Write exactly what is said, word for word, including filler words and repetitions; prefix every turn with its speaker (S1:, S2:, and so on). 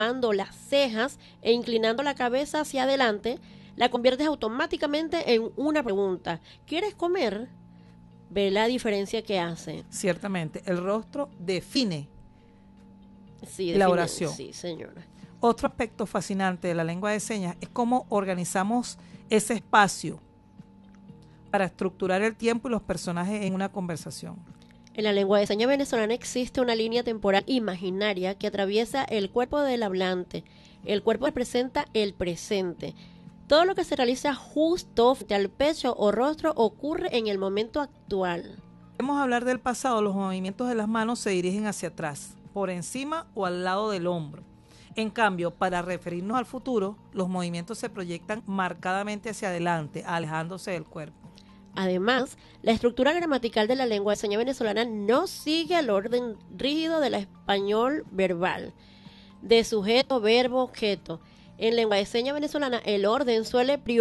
S1: arqueando las cejas e inclinando la cabeza hacia adelante, la conviertes automáticamente en una pregunta. ¿Quieres comer? Ve la diferencia que hace.
S2: Ciertamente, el rostro define
S1: Sí,
S2: la
S1: define-
S2: oración.
S1: Sí, señora.
S2: Otro aspecto fascinante de la lengua de señas es cómo organizamos ese espacio para estructurar el tiempo y los personajes en una conversación.
S1: En la lengua de señas venezolana existe una línea temporal imaginaria que atraviesa el cuerpo del hablante. El cuerpo representa el presente. Todo lo que se realiza justo frente al pecho o rostro ocurre en el momento actual.
S2: Vamos a hablar del pasado. Los movimientos de las manos se dirigen hacia atrás, por encima o al lado del hombro. En cambio, para referirnos al futuro, los movimientos se proyectan marcadamente hacia adelante, alejándose del cuerpo.
S1: Además, la estructura gramatical de la lengua de señas venezolana no sigue el orden rígido del español verbal, de sujeto, verbo, objeto. En lengua de señas venezolana, el orden suele priorizar